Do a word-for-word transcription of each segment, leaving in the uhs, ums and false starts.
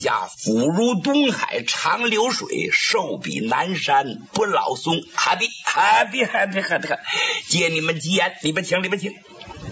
家福如东海长流水，寿比南山不老松。哈比哈比哈比哈比，借你们吉言，里边请里边请。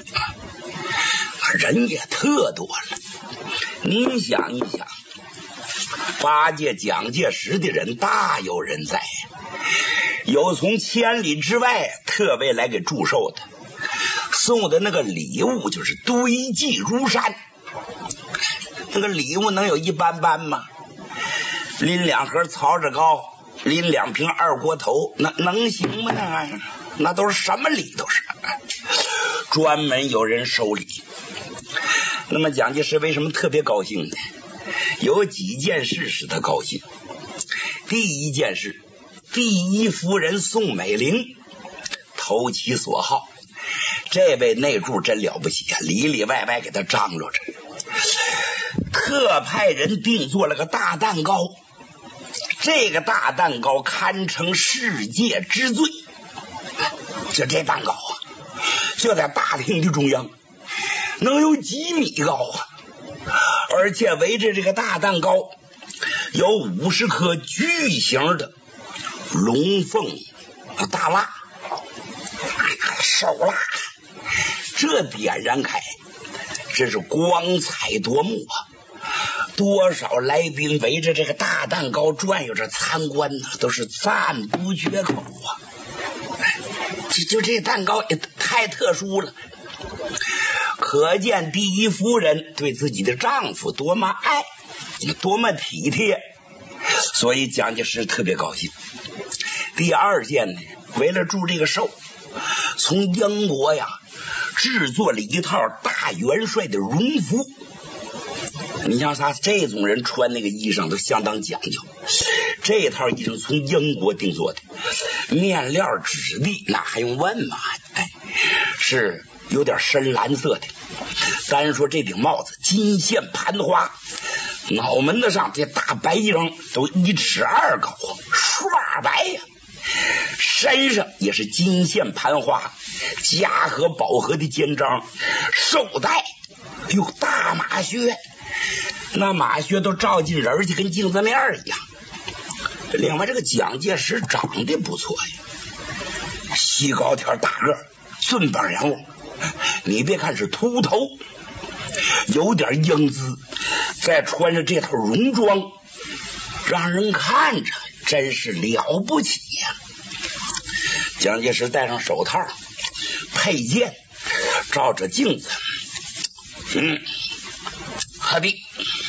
人也特多了，您想一想，八届蒋介石的人大有人在，有从千里之外特为来给祝寿的，送的那个礼物就是堆积如山。这个礼物能有一般般吗？拎两盒曹志高，拎两瓶二锅头，那能行吗？那玩意儿那都是什么礼？都是专门有人收礼。那么蒋介石为什么特别高兴呢？有几件事使他高兴。第一件事，第一夫人宋美龄投其所好，这位内助真了不起啊，里里外外给他张罗着，特派人定做了个大蛋糕，这个大蛋糕堪称世界之最。就这蛋糕啊，就在大厅的中央，能有几米高啊！而且围着这个大蛋糕有五十颗巨型的龙凤大蜡，手蜡，这点燃开真是光彩夺目啊！多少来宾围着这个大蛋糕转悠着参观呢，都是赞不绝口啊！就就这蛋糕也太特殊了，可见第一夫人对自己的丈夫多么爱，多么体贴，所以蒋介石特别高兴。第二件呢，为了祝这个寿，从英国呀制作了一套大元帅的荣服。你像他这种人穿那个衣裳都相当讲究，这套衣裳从英国定做的，面料质地那还用问吗？哎，是有点深蓝色的。单说这顶帽子金线盘花，脑门子上这大白缨都一尺二高，刷白呀。身上也是金线盘花，嘉禾宝盒的肩章，手带有大马靴，那马靴都照进人去跟镜子面一样。另外这个蒋介石长得不错呀，细高条大个，俊板人物，你别看是秃头，有点英姿，再穿着这套戎装，让人看着真是了不起呀。蒋介石戴上手套佩剑，照着镜子，嗯，好的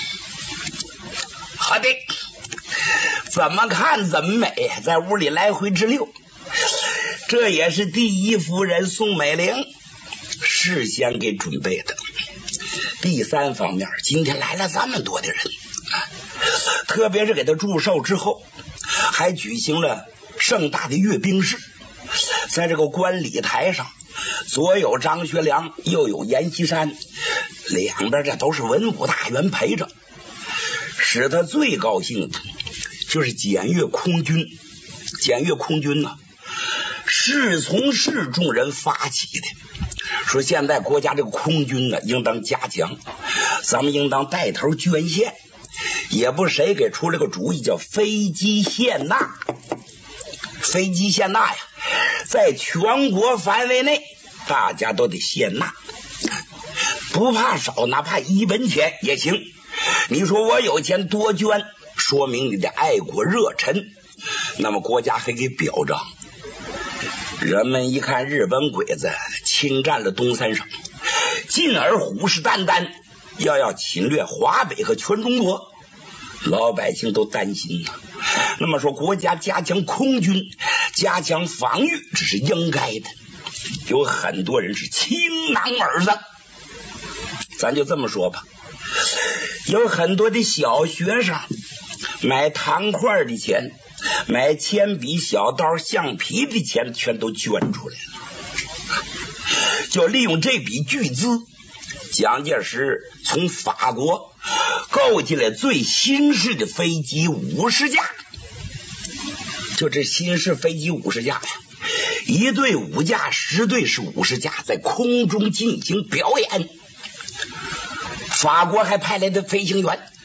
好的，怎么看怎么美，在屋里来回直溜。这也是第一夫人宋美龄事先给准备的。第三方面，今天来了这么多的人，特别是给他祝寿之后，还举行了盛大的阅兵式。在这个观礼台上，左有张学良，右有阎锡山，两边这都是文武大员陪着。使他最高兴的就是检阅空军。检阅空军呢、啊，是从事众人发起的，说现在国家这个空军呢应当加强，咱们应当带头捐献。也不谁给出了个主意，叫飞机献纳。飞机献纳呀，在全国范围内大家都得献纳，不怕少，哪怕一文钱也行。你说我有钱多捐，说明你的爱国热忱，那么国家还给表彰。人们一看日本鬼子侵占了东三省，进而虎视眈眈要要侵略华北和全中国，老百姓都担心呐、啊。那么说国家加强空军，加强防御，这是应该的。有很多人是倾囊而赠，咱就这么说吧，有很多的小学生买糖块的钱，买铅笔小刀橡皮的钱全都捐出来了。就利用这笔巨资，蒋介石从法国购进来最新式的飞机五十架。就这新式飞机五十架呀，一队五架，十队是五十架，在空中进行表演。法国还派来的飞行员